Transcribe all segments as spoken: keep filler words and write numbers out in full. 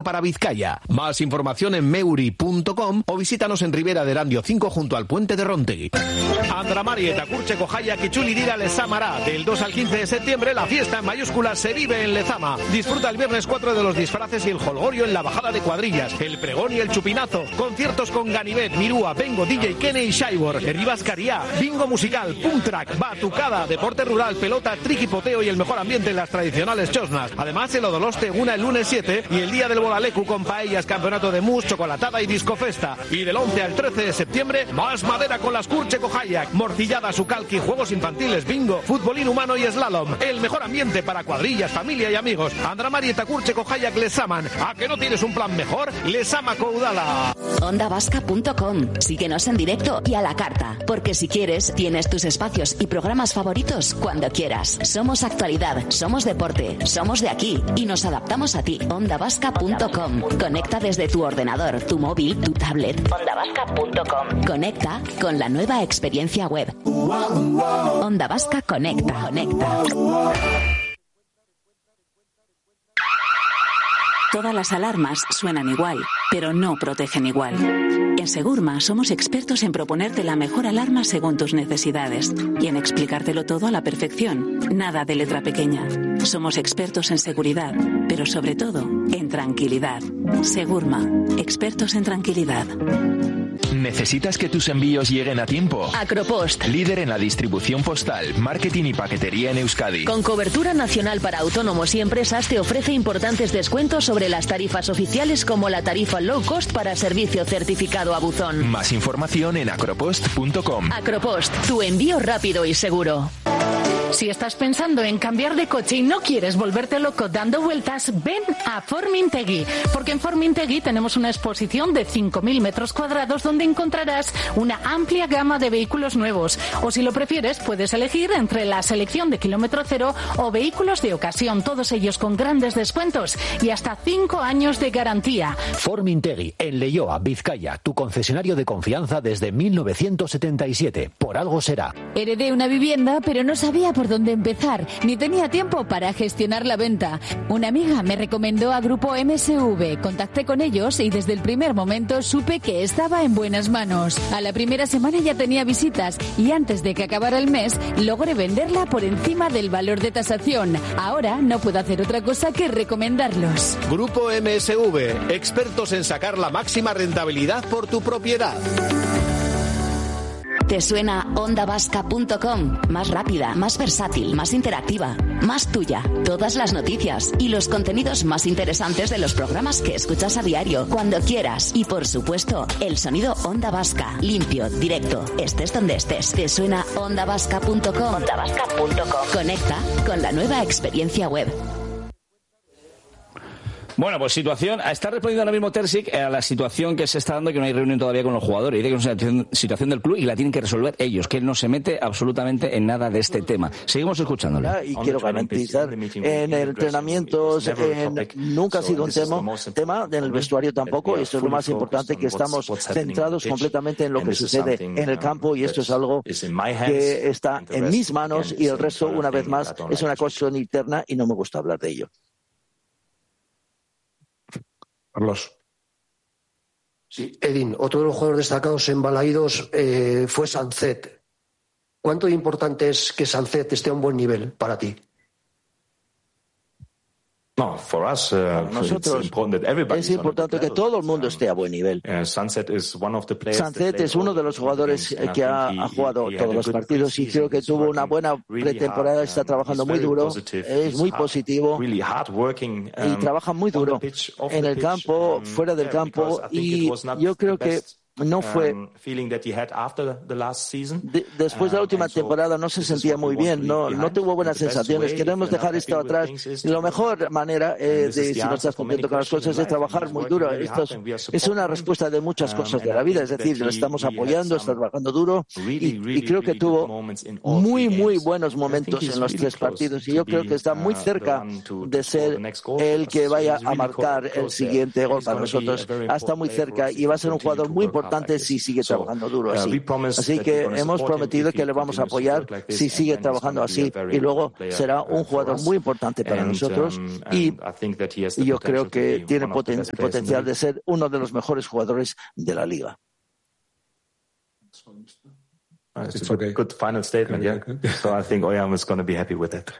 para Vizcaya. Más información en meuri punto com o visítanos en Ribera de Erandio cinco junto al puente de Rontegui. Andramari eta Kurtzeko Jaiak itzuli dira Lezamara. Del dos al quince de septiembre la fiesta en mayúsculas se vive en Lezama. Disfruta el viernes cuatro de los disfraces y el jolgorio en la bajada de cuadrillas, el pregón y el chupinazo. Conciertos con Ganivet, Mirúa, Bengo, D J Kene y Shaibor. Heribascaria, bingo musical, punk track, batucada, deporte rural, pelota, triquipoteo y el mejor ambiente en las tradicionales chosnas. Además el Odoloste una el lunes siete y el día del Bolalecu con paellas, campeonato de mus, chocolatada y discofesta. Y del once al trece de septiembre, más madera con las Kurtzeko Jaiak, morcillada, sucalqui, juegos infantiles, bingo, futbolín humano y slalom. El mejor ambiente para cuadrillas, familia y amigos. Andramari eta Kurtzeko Jaiak les aman. ¿A que no tienes un plan mejor? Les ama Coudala. onda vasca punto com. Síguenos en directo y a la carta, porque si quieres, tienes tus espacios y programas favoritos cuando quieras. Somos actualidad, somos deporte, somos de aquí y nos adaptamos a ti. onda vasca punto com. Conecta desde tu ordenador, tu móvil, tu tablet. onda vasca punto com. Conecta con la nueva experiencia web. Onda Vasca Conecta. Conecta. Todas las alarmas suenan igual, pero no protegen igual. En Segurma somos expertos en proponerte la mejor alarma según tus necesidades y en explicártelo todo a la perfección. Nada de letra pequeña. Somos expertos en seguridad, pero sobre todo en tranquilidad. Segurma, expertos en tranquilidad. ¿Necesitas que tus envíos lleguen a tiempo? Acropost. Líder en la distribución postal, marketing y paquetería en Euskadi. Con cobertura nacional para autónomos y empresas te ofrece importantes descuentos sobre las tarifas oficiales como la tarifa low cost para servicio certificado a buzón. Más información en acropost punto com. Acropost, tu envío rápido y seguro. Si estás pensando en cambiar de coche y no quieres volverte loco dando vueltas, ven a Formintegui, porque en Formintegui tenemos una exposición de cinco mil metros cuadrados donde encontrarás una amplia gama de vehículos nuevos. O si lo prefieres, puedes elegir entre la selección de kilómetro cero o vehículos de ocasión, todos ellos con grandes descuentos y hasta cinco años de garantía. Formintegui, en Leioa, Vizcaya, tu concesionario de confianza desde mil novecientos setenta y siete. Por algo será. Heredé una vivienda, pero no sabía por dónde empezar, ni tenía tiempo para gestionar la venta. Una amiga me recomendó a Grupo M S V. Contacté con ellos y desde el primer momento supe que estaba en buenas manos. A la primera semana ya tenía visitas y antes de que acabara el mes logré venderla por encima del valor de tasación. Ahora no puedo hacer otra cosa que recomendarlos. Grupo M S V, expertos en sacar la máxima rentabilidad por tu propiedad. ¿Te suena onda vasca punto com? Más rápida, más versátil, más interactiva, más tuya. Todas las noticias y los contenidos más interesantes de los programas que escuchas a diario, cuando quieras. Y por supuesto, el sonido Onda Vasca, limpio, directo, estés donde estés. ¿Te suena onda vasca punto com? onda vasca punto com. Conecta con la nueva experiencia web. Bueno, pues situación, está respondiendo ahora mismo Terzic a la situación que se está dando, que no hay reunión todavía con los jugadores, dice que es una situación, situación del club y la tienen que resolver ellos, que él no se mete absolutamente en nada de este tema. Seguimos escuchándole. Y quiero garantizar, en el entrenamiento en, nunca ha sido un tema, tema, en el vestuario tampoco, esto es lo más importante, que estamos centrados completamente en lo que sucede en el campo y esto es algo que está en mis manos y el resto, una vez más, es una cuestión interna y no me gusta hablar de ello. Carlos. Sí, Edin, otro de los jugadores destacados en Balaídos eh, fue Sancet. ¿Cuánto importante es que Sancet esté a un buen nivel para ti? No, for us, uh, para nosotros es importante que todo el mundo esté a buen nivel. Sancet es uno de los jugadores que ha, ha jugado todos los partidos y creo que tuvo una buena pretemporada, está trabajando muy duro, es muy positivo y trabaja muy duro en el campo, fuera del campo y yo creo que no fue de, después de la última temporada no se sentía muy bien, no no tuvo buenas sensaciones. Queremos dejar esto atrás y la mejor manera eh, de si no estás contento con las cosas es trabajar muy duro. Esto es, es una respuesta de muchas cosas de la vida, es decir, lo estamos apoyando, está trabajando duro y, y creo que tuvo muy muy buenos momentos en los tres partidos y yo creo que está muy cerca de ser el que vaya a marcar el siguiente gol para nosotros, está muy cerca y va a ser un jugador muy importante importante si sigue trabajando duro así. Así que hemos prometido que le vamos a apoyar si sigue trabajando así, y luego será un jugador muy importante para nosotros, y, y yo creo que tiene poten- potencial de ser uno de los mejores jugadores de la liga. It's a good final statement, yeah. So I think Oyam is going to be happy with it.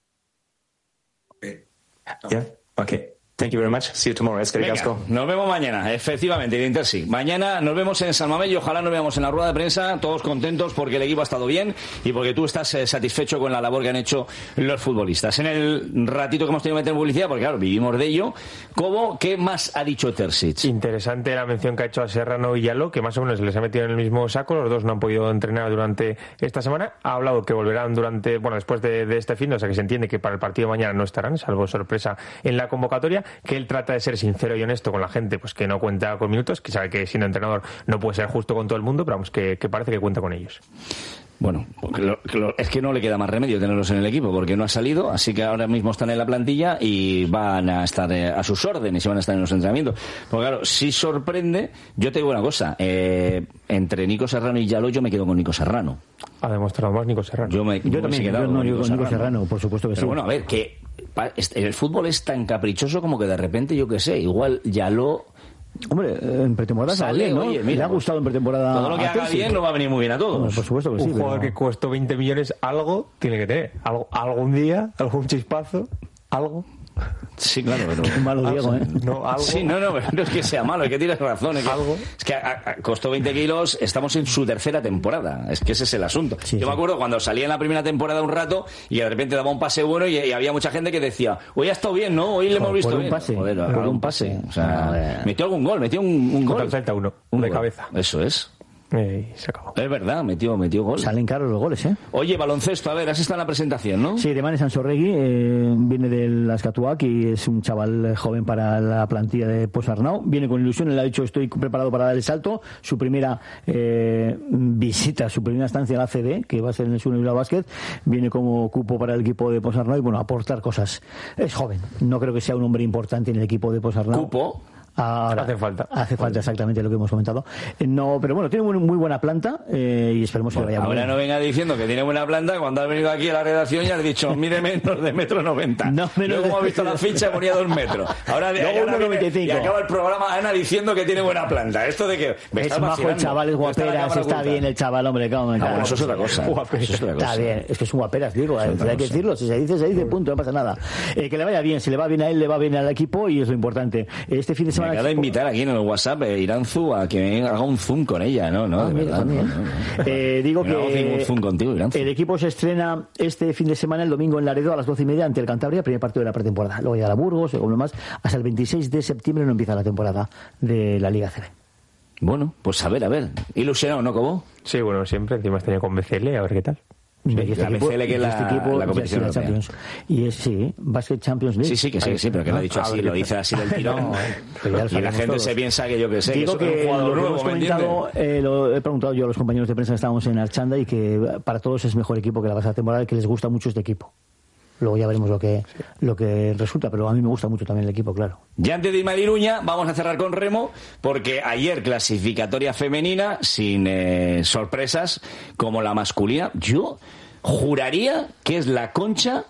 Yeah, okay. Thank you very much. See you tomorrow. Venga, nos vemos mañana, efectivamente, de Intersic. Mañana nos vemos en San Mamés y ojalá nos veamos en la rueda de prensa, todos contentos porque el equipo ha estado bien y porque tú estás eh, satisfecho con la labor que han hecho los futbolistas. En el ratito que hemos tenido que meter en publicidad, porque claro, vivimos de ello, ¿cómo, qué más ha dicho Terzic? Interesante la mención que ha hecho a Serrano y Yaló, que más o menos les ha metido en el mismo saco. Los dos no han podido entrenar durante esta semana. Ha hablado que volverán durante, bueno, después de, de este fin, o sea que se entiende que para el partido de mañana no estarán, salvo sorpresa en la convocatoria, que él trata de ser sincero y honesto con la gente, pues que no cuenta con minutos, que sabe que siendo entrenador no puede ser justo con todo el mundo, pero vamos, que, que parece que cuenta con ellos. Bueno, lo, lo, es que no le queda más remedio tenerlos en el equipo porque no ha salido, así que ahora mismo están en la plantilla y van a estar eh, a sus órdenes y van a estar en los entrenamientos. Porque claro, si sorprende, yo te digo una cosa, eh, entre Nico Serrano y Yaló yo me quedo con Nico Serrano. Ha demostrado más Nico Serrano. Yo, me, yo también, yo no digo con Nico Serrano, Serrano, por supuesto que Pero sí. Bueno, a ver, que el fútbol es tan caprichoso como que de repente, yo qué sé, igual Yaló... Hombre, en pretemporada sale bien, ¿no? Oye, mira, le ha gustado en pretemporada. Todo lo que haga bien no va a venir muy bien a todos. Bueno, por supuesto que sí. Un jugador pero... que costó veinte millones, algo tiene que tener. Algo, algún día, algún chispazo, algo. Sí, claro, pero... Es malo Diego, ¿eh? No, algo... Sí, no, no, no es que sea malo, es que tienes razón. Es que, ¿Algo? Es que a, a, costó veinte kilos, estamos en su tercera temporada. Es que ese es el asunto. Sí, Yo sí. me acuerdo cuando salía en la primera temporada un rato y de repente daba un pase bueno y, y había mucha gente que decía, hoy ha estado bien, ¿no? Hoy le hemos visto por bien. Un pase, Joder, por algún un pase. pase. O sea, no, eh... metió algún gol, metió un, un gol. Contra el Celta uno, un de gol. Cabeza. Eso es. Eh, se acabó. Es verdad, metió, metió gol. Salen caros los goles, ¿eh? Oye, baloncesto, a ver, has estado en la presentación, ¿no? Sí, de Manes Ansorregui, eh, viene del Ascatuac y es un chaval joven para la plantilla de Posarnau. Viene con ilusión, él ha dicho estoy preparado para dar el salto. Su primera eh, visita, su primera estancia en la C D, que va a ser en el Sur Bilbao Basket, viene como cupo para el equipo de Posarnau y bueno, aportar cosas. Es joven, no creo que sea un hombre importante en el equipo de Posarnau. Cupo. Ahora, hace falta. Hace falta exactamente lo que hemos comentado. No, pero bueno, tiene muy, muy buena planta eh, y esperemos bueno, que vaya ahora bien. no venga diciendo que tiene buena planta cuando has venido aquí a la redacción y has dicho mide menos de metro noventa. No, menos Luego de... hemos visto la ficha ponía dos metros. Ahora, de, ahora viene, y acaba el programa Ana diciendo que tiene buena planta. Esto de que me es majo el chaval, es guaperas, está, está bien el chaval, hombre. Claro, no, bueno, eso es otra cosa. Eso es otra cosa. Está bien, es que es un guaperas, digo, hay que decirlo. Si se dice, se dice, punto, no pasa nada. Eh, que le vaya bien, si le va bien a él, le va bien al equipo y es lo importante. Este fin de semana. Me acaba de invitar aquí en el WhatsApp eh, Iranzu a que haga un zoom con ella, ¿no? no, ah, de mira, verdad, no, no, no. Eh, digo me que un zoom contigo, Iranzu. El equipo se estrena este fin de semana, el domingo en Laredo a las doce y media ante el Cantabria, primer partido de la pretemporada. Luego ya a Burgos, o más, hasta el veintiséis de septiembre no empieza la temporada de la Liga C B. Bueno, pues a ver, a ver. ¿Ilusionado, no, Cobo? Sí, bueno, siempre. Encima has tenido con B C L, a ver qué tal. Sí, y este la equipo, B C L que es la, este equipo, la competición sí, Champions. Y es, sí, Basket Champions League. Sí, sí, que sí, sí, pero que lo ha dicho así, lo dice así del tirón. No, y la gente todos. Se piensa que yo que sé, Digo que es un jugador lo nuevo, hemos ¿me comentado, eh, lo he preguntado yo a los compañeros de prensa que estábamos en Archanda y que para todos es mejor equipo que la pasada temporada y que les gusta mucho este equipo. Luego ya veremos lo que sí. lo que resulta, pero a mí me gusta mucho también el equipo, claro. Ya antes de irme a Iruña, vamos a cerrar con remo, porque ayer clasificatoria femenina, sin eh, sorpresas, como la masculina. Yo juraría que es la Concha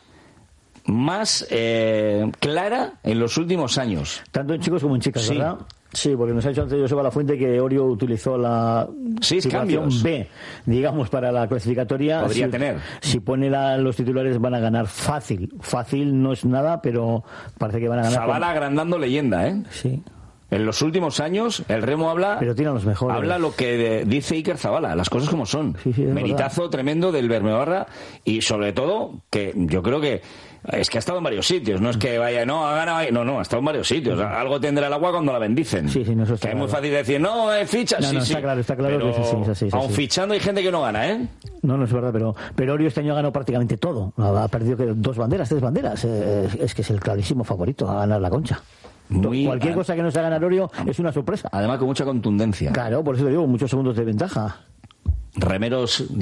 más eh, clara en los últimos años. Tanto en chicos como en chicas, sí. ¿verdad? Sí, porque nos ha dicho antes Joseba Lafuente que Orio utilizó la Seis situación cambios. B, digamos, para la clasificatoria. Podría si, tener. Si pone la, los titulares van a ganar fácil. Fácil no es nada, pero parece que van a ganar. Zavala con... agrandando leyenda, ¿eh? Sí. En los últimos años, el remo habla. Pero tiene los mejores. Habla lo que de, dice Iker Zabala, las cosas como son. Sí, sí, Meritazo verdad. Tremendo del Bermebarra y sobre todo que yo creo que es que ha estado en varios sitios, no es que vaya, no, ha ganado, no, no, ha estado en varios sitios. Sí. Algo tendrá el agua cuando la bendicen. Sí, sí, no, eso está que claro. Es muy fácil decir, no, eh, ficha, no, sí, no, sí. Está claro, está claro pero que es así, es así, es aun así. fichando hay gente que no gana, ¿eh? No, no es verdad, pero, pero Orio este año ha ganado prácticamente todo. Ha perdido que dos banderas, tres banderas. Eh, es que es el clarísimo favorito a ganar la Concha. Muy Cualquier cosa que no se haga ganar Orio es una sorpresa. Además con mucha contundencia. Claro, por eso te digo, muchos segundos de ventaja. Remeros, dime.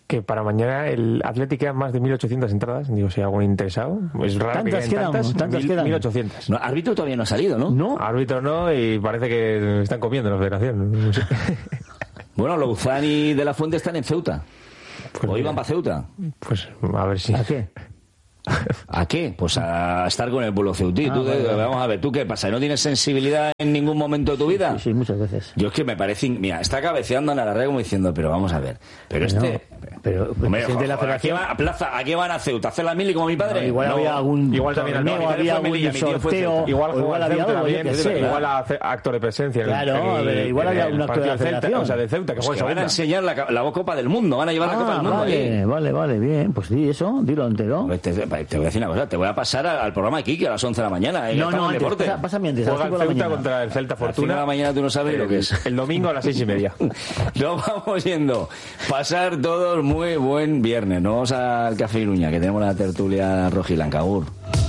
que para mañana el Athletic quedan más de mil ochocientas entradas. Digo, si hay algún interesado. Es raro que queden quedan, tantas. tantas mil, quedan. mil ochocientas. No, árbitro todavía no ha salido, ¿no? No. Árbitro no, y parece que están comiendo la federación. No sé. Bueno, Louzán y De La Fuente están en Ceuta. Pues ¿O mira, iban para Ceuta? Pues a ver si... ¿A qué? ¿A qué? Pues a estar con el pueblo ceutí. Ah, ¿Tú, vale, vale. Vamos a ver, ¿tú qué pasa? ¿No tienes sensibilidad en ningún momento de tu vida? Sí, sí, muchas veces. Yo es que me parece... Mira, está cabeceando en la red como diciendo, pero vamos a ver. Pero Pero este... no, pero Hombre, el presidente de la joder, ¿a qué federación... van a Plaza? ¿A qué van a Ceuta? ¿A hacer la mili como mi padre? No, igual No. había algún Igual también torneo, mi padre había fue algún Melilla, mi tío fue sorteo, Ceuta. Igual o juega igual el había Ceuta algo, yo también, qué sé. igual hace acto de presencia. en el- Claro, en a ver, el- igual en había el un acto partido de la del Celta, federación. o sea, del Ceuta, que Pues juega que van a segunda. enseñar la, la Copa del Mundo. Van a llevar la Copa Ah, del Mundo vale, ahí. vale, vale, bien. Pues sí, eso, dilo entero. Te, te voy a decir una cosa. Te voy a pasar al, al programa aquí, que a las once de la mañana. eh, No, estamos no, en antes, deporte. pasa- pásame antes, a las Juega cinco el de la Ceuta mañana. contra el Celta A las cinco de Fortuna. la mañana tú no sabes lo que es. El domingo a las seis y media. Nos vamos yendo. Pasar todos muy buen viernes. Nos vamos al Café Iruña, que tenemos la tertulia rojiblanca. Agur.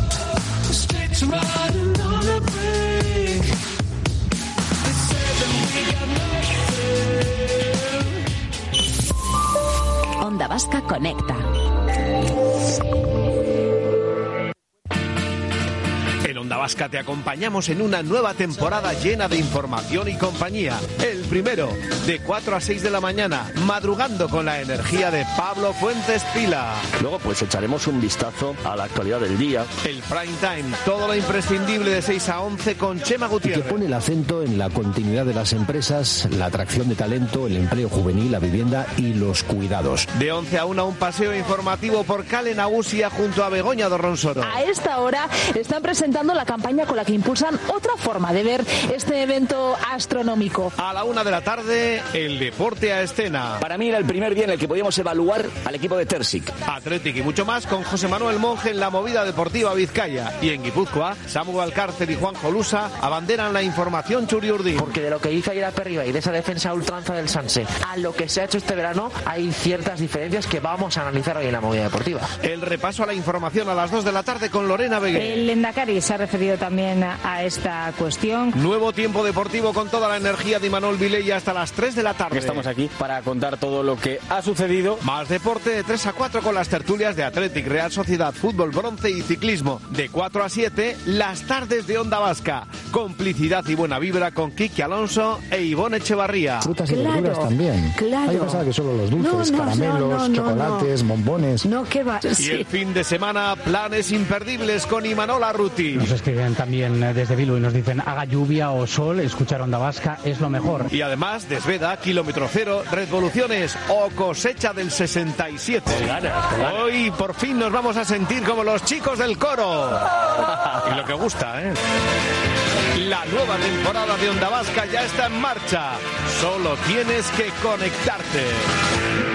Onda Vasca Conecta. En Onda Vasca te acompañamos en una nueva temporada llena de información y compañía. El primero, de cuatro a seis de la mañana, madrugando con la energía de Pablo Fuentes Pila. Luego pues echaremos un vistazo a la actualidad del día. El prime time, todo lo imprescindible de seis a once con Chema Y que Gutiérrez. pone el acento en la continuidad de las empresas, la atracción de talento, el empleo juvenil, la vivienda y los cuidados. De once a una, un paseo informativo por Cale Nagusia junto a Begoña Dorronsoro. A esta hora están presentando la campaña con la que impulsan otra forma de ver este evento astronómico. A la una de la tarde, el deporte a escena. Para mí era el primer día en el que podíamos evaluar al equipo de Tersic. Athletic y mucho más con José Manuel Monge en la movida deportiva Vizcaya. Y en Guipúzcoa, Samu Alcárcer y Juan Jolusa abanderan la información Churiurdin. Porque de lo que hizo ayer a Perriba y de esa defensa a ultranza del Sanse a lo que se ha hecho este verano, hay ciertas diferencias que vamos a analizar hoy en la movida deportiva. El repaso a la información a las dos de la tarde con Lorena Beguer. El Endacari se ha referido también a esta cuestión. Nuevo tiempo deportivo con toda la energía de Imanol Vilella hasta las tres de la tarde. Estamos aquí para contar todo lo que ha sucedido. Más deporte de tres a cuatro con las tertulias de Athletic, Real Sociedad, Fútbol, Bronce y Ciclismo. De cuatro a siete, las tardes de Onda Vasca. Complicidad y buena vibra con Kiki Alonso e Ivonne Echevarría. Frutas y Claro, verduras también. claro. Hay pensaba que solo los dulces, No, no, caramelos, no, no, chocolates, no. bombones. No, ¿qué va? Y Sí. el fin de semana, planes imperdibles con Imanol Arruti. Nos escriben también desde Bilbao y nos dicen haga lluvia o sol, escuchar Onda Vasca es lo mejor. Y además, Desveda, Kilómetro Cero, Revoluciones o Cosecha del sesenta y siete. Hoy por fin nos vamos a sentir como los chicos del coro. Y lo que gusta, ¿eh? La nueva temporada de Onda Vasca ya está en marcha. Solo tienes que conectarte.